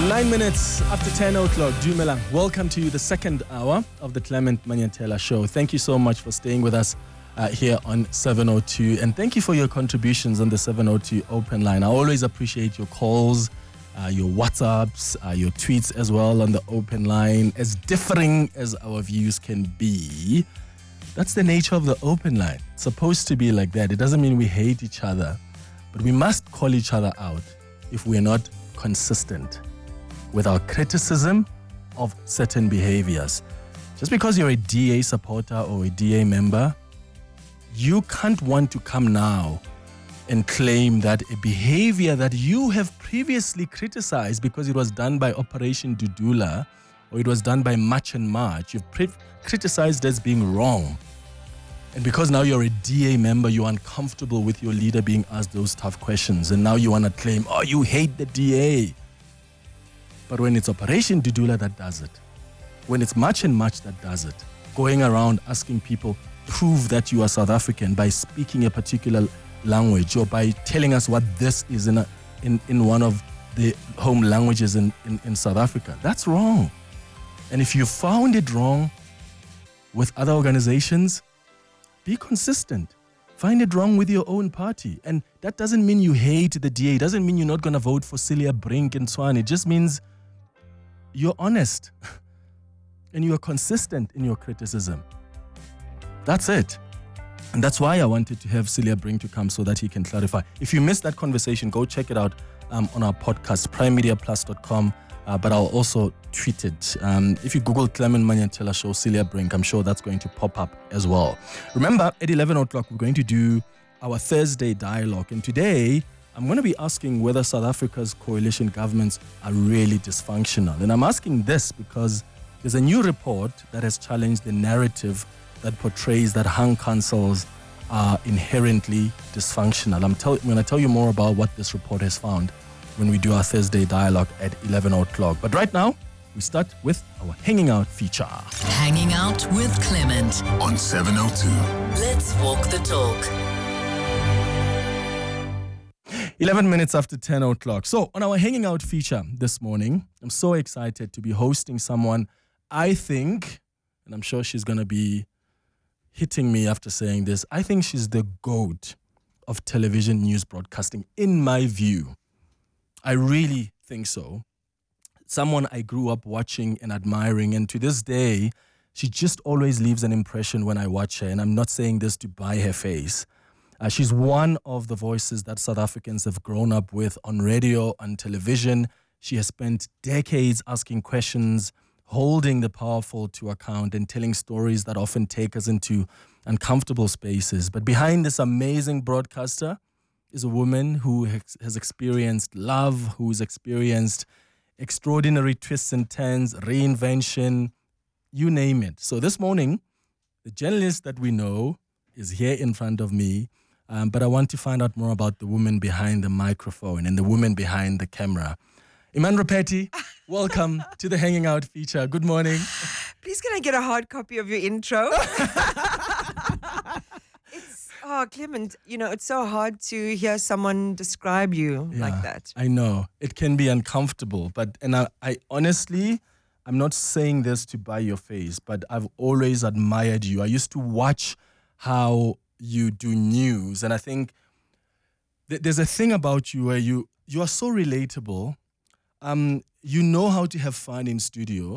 9 minutes after 10 o'clock, Dumela, welcome to the second hour of the Clement Manyantela Show. Thank you so much for staying with us here on 702, and thank you for your contributions on the 702 open line. I always appreciate your calls, your WhatsApps, your tweets as well on the open line. As differing as our views can be, that's the nature of the open line. It's supposed to be like that. It doesn't mean we hate each other, but we must call each other out if we're not consistent with our criticism of certain behaviors. Just because you're a DA supporter or a DA member, you can't want to come now and claim that a behavior that you have previously criticized because it was done by Operation Dudula or it was done by March and March, you've criticized as being wrong. And because now you're a DA member, you're uncomfortable with your leader being asked those tough questions. And now you want to claim, oh, you hate the DA. But when it's Operation Dudula that does it, when it's March and March that does it, going around asking people, prove that you are South African by speaking a particular language or by telling us what this is in one of the home languages in South Africa, that's wrong. And if you found it wrong with other organizations, be consistent. Find it wrong with your own party. And that doesn't mean you hate the DA. It doesn't mean you're not going to vote for Celia Brink and so on. It just means you're honest and you're consistent in your criticism. That's it. And that's why I wanted to have Celia Brink to come so that he can clarify. If you missed that conversation, go check it out on our podcast, primemediaplus.com. But I'll also tweet it. If you Google Clement Manyantela Show, Celia Brink, I'm sure that's going to pop up as well. Remember, at 11 o'clock, we're going to do our Thursday dialogue. And today, I'm going to be asking whether South Africa's coalition governments are really dysfunctional. And I'm asking this because there's a new report that has challenged the narrative that portrays that hung councils are inherently dysfunctional. I'm going to tell you more about what this report has found when we do our Thursday dialogue at 11 o'clock. But right now, we start with our Hanging Out feature. Hanging Out with Clement on 702. Let's walk the talk. 11 minutes after 10 o'clock. So on our Hanging Out feature this morning, I'm so excited to be hosting someone I think, and I'm sure she's going to be hitting me after saying this, I think she's the GOAT of television news broadcasting, in my view. I really think so. Someone I grew up watching and admiring, and to this day, she just always leaves an impression when I watch her, and I'm not saying this to buy her face. She's one of the voices that South Africans have grown up with on radio, on television. She has spent decades asking questions, holding the powerful to account, and telling stories that often take us into uncomfortable spaces. But behind this amazing broadcaster is a woman who has experienced love, who's experienced extraordinary twists and turns, reinvention, you name it. So this morning, the journalist that we know is here in front of me, but I want to find out more about the woman behind the microphone and the woman behind the camera. Iman Rapeti, welcome to the Hanging Out feature. Good morning. Please, can I get a hard copy of your intro? Clement, it's so hard to hear someone describe you like that. I know. It can be uncomfortable, and I honestly, I'm not saying this to buy your face, but I've always admired you. I used to watch how you do news, and I think there's a thing about you where you are so relatable. You know how to have fun in studio.